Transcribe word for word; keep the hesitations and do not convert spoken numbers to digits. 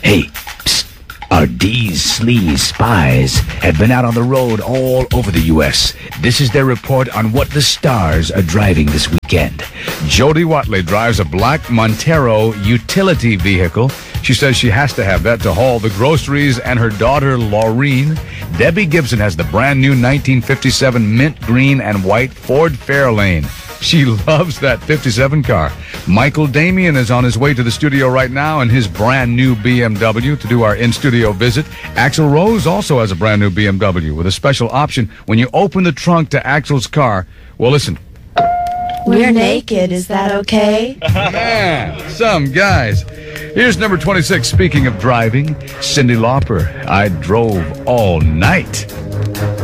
Hey, psst. Our D's sleaze spies have been out on the road all over the U S This is their report on what the stars are driving this weekend. Jody Watley drives a black Montero utility vehicle. She says she has to have that to haul the groceries, and her daughter, Laureen. Debbie Gibson has the brand new nineteen fifty-seven mint green and white Ford Fairlane. She loves that fifty-seven car. Michael Damian is on his way to the studio right now in his brand new B M W to do our in-studio visit. Axl Rose also has a brand new B M W with a special option when you open the trunk to Axl's car. Well, listen. We're naked, is that okay? Man, some guys. Here's number twenty-six. Speaking of driving, Cyndi Lauper. I drove all night.